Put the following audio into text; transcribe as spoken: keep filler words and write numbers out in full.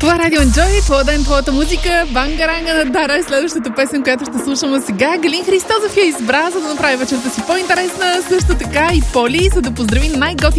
Това е Радио Enjoy, твоя ден, твоята музика, Бангаранга на Дара е следващата песен, която ще слушаме сега. Галин Христозов я избра, за да направи вечерта си по-интересна, също така и Поли, за да поздрави най-готин